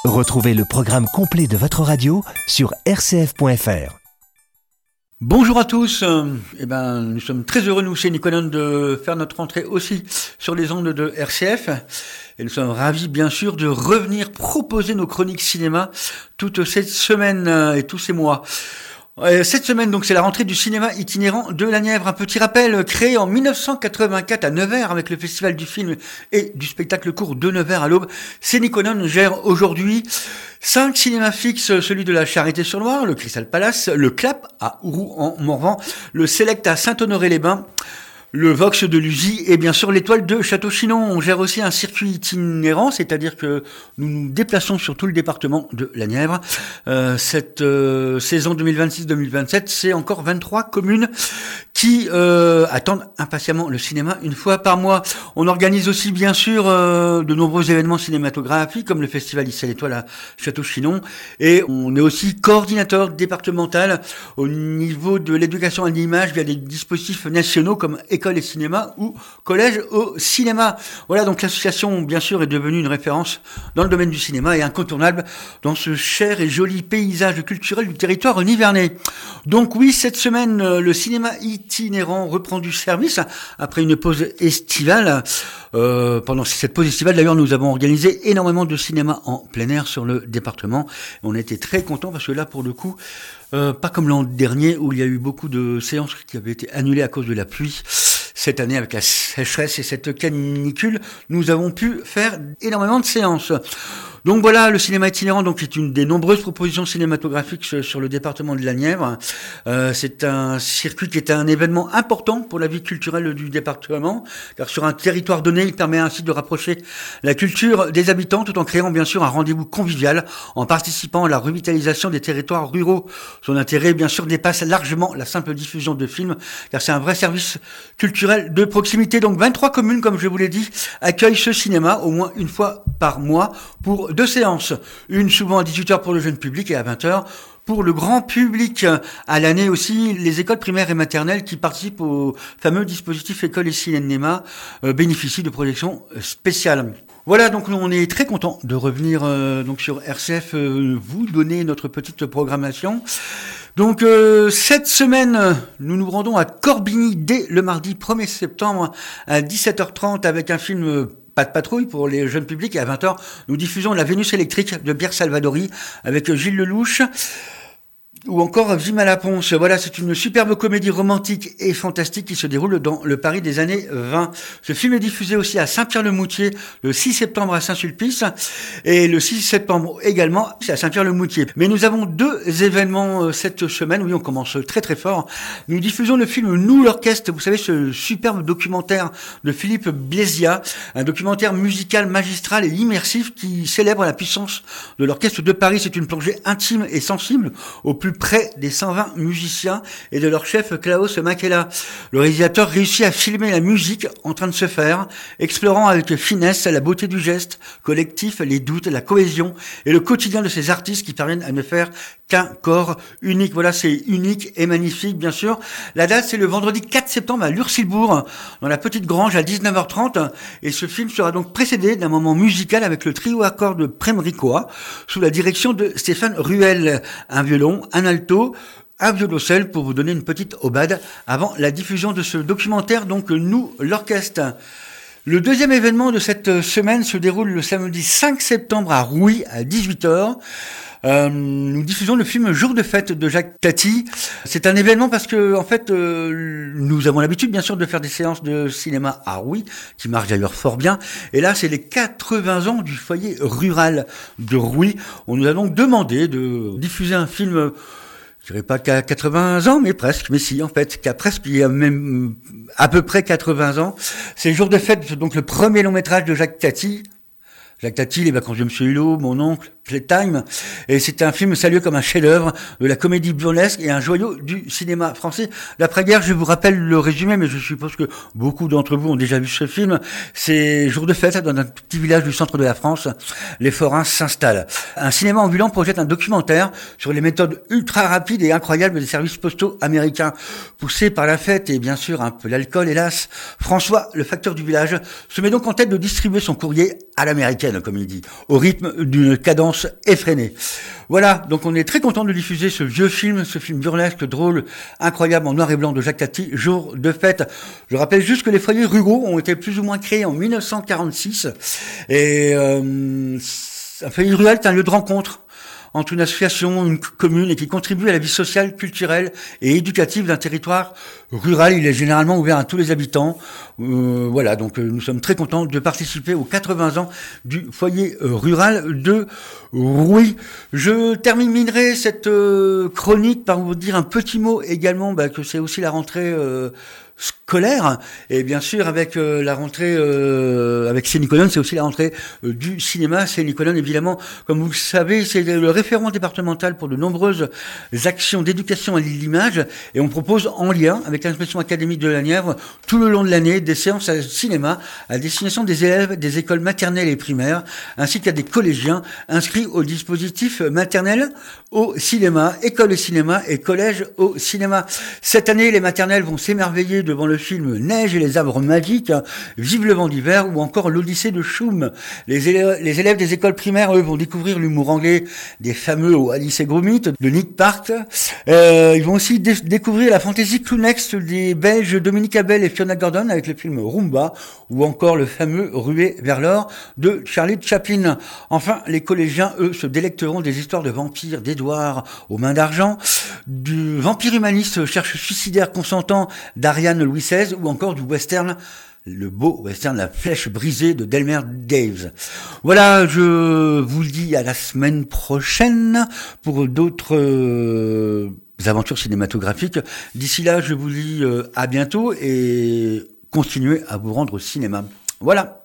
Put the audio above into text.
Retrouvez le programme complet de votre radio sur rcf.fr. Bonjour à tous, nous sommes très heureux, nous, chez Niconon, de faire notre entrée aussi sur les ondes de RCF. Et nous sommes ravis, bien sûr, de revenir proposer nos chroniques cinéma toute cette semaine et tous ces mois. Cette semaine, donc, c'est la rentrée du cinéma itinérant de la Nièvre. Un petit rappel, créé en 1984 à Nevers avec le Festival du film et du spectacle court de Nevers à l'Aube. Niconon gère aujourd'hui 5 cinémas fixes, celui de la Charité-sur-Loire, le Crystal Palace, le Clap à Ouroux en Morvan, le Select à Saint-Honoré-les-Bains, le Vox de Luzy et bien sûr l'Étoile de Château-Chinon. On gère aussi un circuit itinérant, c'est-à-dire que nous nous déplaçons sur tout le département de la Nièvre. Cette saison 2026-2027, c'est encore 23 communes qui attendent impatiemment le cinéma une fois par mois. On organise aussi bien sûr de nombreux événements cinématographiques comme le Festival Ici à l'Étoile à Château-Chinon, et on est aussi coordinateur départemental au niveau de l'éducation à l'image via des dispositifs nationaux comme École et Cinéma ou Collège au Cinéma. Voilà, donc l'association, bien sûr, est devenue une référence dans le domaine du cinéma et incontournable dans ce cher et joli paysage culturel du territoire nivernais. Donc oui, cette semaine, le cinéma itinérant reprend du service après une pause estivale. Pendant cette pause estivale, d'ailleurs, nous avons organisé énormément de cinéma en plein air sur le département. On était très contents parce que là, pour le coup, pas comme l'an dernier où il y a eu beaucoup de séances qui avaient été annulées à cause de la pluie. Cette année, avec la sécheresse et cette canicule, nous avons pu faire énormément de séances. Donc voilà, le cinéma itinérant donc est une des nombreuses propositions cinématographiques sur le département de la Nièvre. C'est un circuit qui est un événement important pour la vie culturelle du département, car sur un territoire donné, il permet ainsi de rapprocher la culture des habitants tout en créant bien sûr un rendez-vous convivial, en participant à la revitalisation des territoires ruraux. Son intérêt, bien sûr, dépasse largement la simple diffusion de films, car c'est un vrai service culturel de proximité. Donc 23 communes, comme je vous l'ai dit, accueillent ce cinéma au moins une fois par mois pour 2 séances. Une souvent à 18h pour le jeune public et à 20h pour le grand public. À l'année aussi, les écoles primaires et maternelles qui participent au fameux dispositif École et Cinéma bénéficient de projections spéciales. Voilà, donc on est très content de revenir donc sur RCF, vous donner notre petite programmation. Donc cette semaine, nous nous rendons à Corbigny dès le mardi 1er septembre à 17h30 avec un film Pas de patrouille pour les jeunes publics, et à 20h, nous diffusons La Vénus électrique de Pierre Salvadori avec Gilles Lelouch ou encore Vima Laponce. Voilà, c'est une superbe comédie romantique et fantastique qui se déroule dans le Paris des années 20. Ce film est diffusé aussi à Saint-Pierre-le-Moutier le 6 septembre à Saint-Sulpice et le 6 septembre également à Saint-Pierre-le-Moutier. Mais nous avons 2 événements cette semaine. Oui, on commence très très fort. Nous diffusons le film Nous l'Orchestre, vous savez, ce superbe documentaire de Philippe Blésia, un documentaire musical magistral et immersif qui célèbre la puissance de l'Orchestre de Paris. C'est une plongée intime et sensible au plus près des 120 musiciens et de leur chef Klaus Makela. Le réalisateur réussit à filmer la musique en train de se faire, explorant avec finesse la beauté du geste collectif, les doutes, la cohésion et le quotidien de ces artistes qui parviennent à ne faire qu'un corps unique. Voilà, c'est unique et magnifique, bien sûr. La date, c'est le vendredi 4 septembre à Lursilbourg, dans la Petite Grange à 19h30. Et ce film sera donc précédé d'un moment musical avec le trio à cordes Premricoa, sous la direction de Stéphane Ruel. Un violon, un alto, un violoncelle pour vous donner une petite aubade avant la diffusion de ce documentaire, donc Nous l'Orchestre. Le deuxième événement de cette semaine se déroule le samedi 5 septembre à Rouy à 18h. Nous diffusons le film Jour de fête de Jacques Tati. C'est un événement parce que, en fait, nous avons l'habitude, bien sûr, de faire des séances de cinéma à Rouy, qui marchent d'ailleurs fort bien. Et là, c'est les 80 ans du foyer rural de Rouy. On nous a donc demandé de diffuser un film, je dirais pas qu'à 80 ans, mais presque, mais si, en fait, qu'à presque, il y a même à peu près 80 ans. C'est Jour de fête, donc le premier long métrage de Jacques Tati. Jacques Tati, Les vacances de Monsieur Hulot, Mon oncle, Playtime, et c'est un film salué comme un chef-d'œuvre de la comédie burlesque et un joyau du cinéma français. L'après-guerre, je vous rappelle le résumé, mais je suppose que beaucoup d'entre vous ont déjà vu ce film. C'est Jour de fête dans un petit village du centre de la France. Les forains s'installent. Un cinéma ambulant projette un documentaire sur les méthodes ultra rapides et incroyables des services postaux américains. Poussé par la fête et bien sûr un peu l'alcool, hélas, François, le facteur du village, se met donc en tête de distribuer son courrier à l'américaine, comme il dit, au rythme d'une cadence violence effrénée. Voilà, donc on est très content de diffuser ce vieux film, ce film burlesque, drôle, incroyable, en noir et blanc de Jacques Tati, Jour de fête. Je rappelle juste que les foyers ruraux ont été plus ou moins créés en 1946. Et un foyer rural, c'est un lieu de rencontre entre une association, une commune, et qui contribue à la vie sociale, culturelle et éducative d'un territoire rural. Il est généralement ouvert à tous les habitants. Voilà, donc nous sommes très contents de participer aux 80 ans du foyer rural de Rouy. Je terminerai cette chronique par vous dire un petit mot également, que c'est aussi la rentrée scolaire, et bien sûr avec la rentrée avec Saint-Nicolas, c'est aussi la rentrée du cinéma. Saint-Nicolas, évidemment, comme vous le savez, c'est le référent départemental pour de nombreuses actions d'éducation à l'image, et on propose en lien avec l'inspection académique de la Nièvre tout le long de l'année des séances à cinéma à destination des élèves des écoles maternelles et primaires, ainsi qu'à des collégiens inscrits au dispositif maternel au cinéma, école au cinéma et collège au cinéma. Cette année, les maternelles vont s'émerveiller devant le film Neige et les arbres magiques, Vive le vent d'hiver ou encore l'Odyssée de Choum. Les élèves des écoles primaires, eux, vont découvrir l'humour anglais des fameux Alice et Gromit de Nick Park. Ils vont aussi découvrir la fantaisie clownesque des Belges Dominique Abel et Fiona Gordon avec le film Roomba ou encore le fameux Ruée vers l'or de Charlie Chaplin. Enfin, les collégiens, eux, se délecteront des histoires de vampires d'Édouard aux mains d'argent, du vampire humaniste cherche suicidaire consentant d'Ariane Louis XVI ou encore du western, le beau western La Flèche brisée de Delmer Daves. Voilà, je vous le dis à la semaine prochaine pour d'autres aventures cinématographiques. D'ici là, je vous dis à bientôt et continuez à vous rendre au cinéma. Voilà.